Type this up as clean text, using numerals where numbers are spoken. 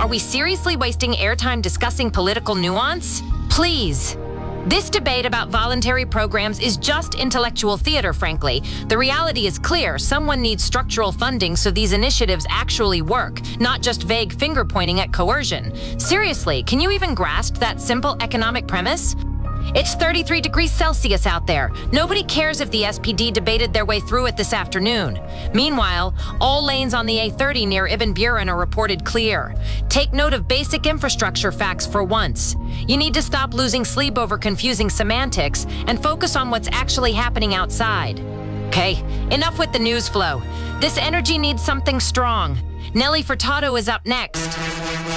we seriously wasting airtime discussing political nuance? Please. This debate about voluntary programs is just intellectual theater, frankly. The reality is clear. Someone needs structural funding so these initiatives actually work, not just vague finger-pointing at coercion. Seriously, can you even grasp that simple economic premise? It's 33 degrees Celsius out there. Nobody cares if the SPD debated their way through it this afternoon. Meanwhile, all lanes on the A30 near Ibn Buren are reported clear. Take note of basic infrastructure facts for once. You need to stop losing sleep over confusing semantics and focus on what's actually happening outside. Okay, enough with the news flow. This energy needs something strong. Nelly Furtado is up next.